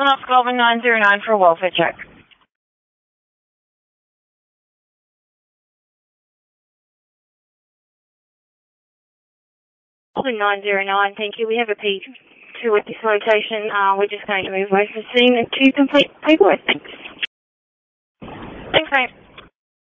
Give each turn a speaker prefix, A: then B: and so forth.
A: off Golden 909 for a welfare check. 909, thank you. We have a P2 at this location. We're just going to move away from the scene to complete paperwork. Thanks. Thanks, mate.